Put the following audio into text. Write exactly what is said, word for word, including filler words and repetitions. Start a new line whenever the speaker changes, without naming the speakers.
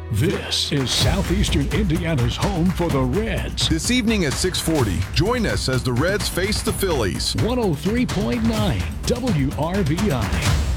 This is Southeastern Indiana's home for the Reds.
This evening at six forty, join us as the Reds face the Phillies.
one oh three point nine W R V I.